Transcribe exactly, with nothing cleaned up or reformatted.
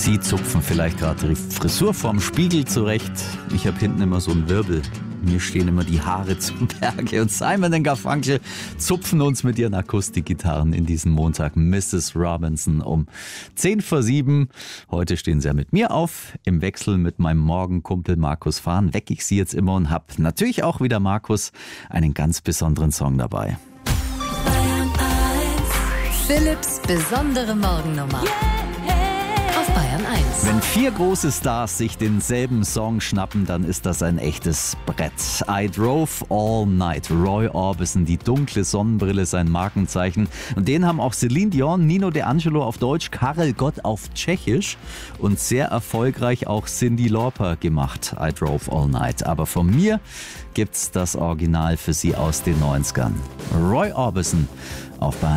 Sie zupfen vielleicht gerade die Frisur vorm Spiegel zurecht. Ich habe hinten immer so einen Wirbel. Mir stehen immer die Haare zum Berge. Und Simon und Garfunkel zupfen uns mit ihren Akustikgitarren in diesen Montag. Misses Robinson um zehn vor sieben. Heute stehen sie ja mit mir auf. Im Wechsel mit meinem Morgenkumpel Markus Fahn wecke ich sie jetzt immer und habe natürlich auch wieder Markus einen ganz besonderen Song dabei. Philipps besondere Morgennummer. Auf Bayern eins. Wenn vier große Stars sich denselben Song schnappen, dann ist das ein echtes Brett. I Drove All Night. Roy Orbison, die dunkle Sonnenbrille, sein Markenzeichen. Und den haben auch Celine Dion, Nino D'Angelo auf Deutsch, Karel Gott auf Tschechisch und sehr erfolgreich auch Cyndi Lauper gemacht. I Drove All Night. Aber von mir gibt's das Original für Sie aus den neunzigern. Roy Orbison auf Bayern